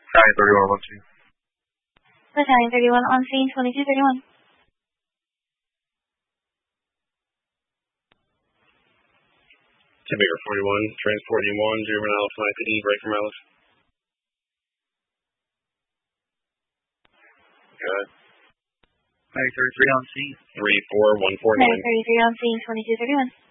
Battalion 31 on scene. Battalion 31 on scene, 2231. Baker 41, transporting 1, juvenile flight to E, break from Alice. Good. Battalion 33 on scene. 34149. Battalion 33 on scene, 2231.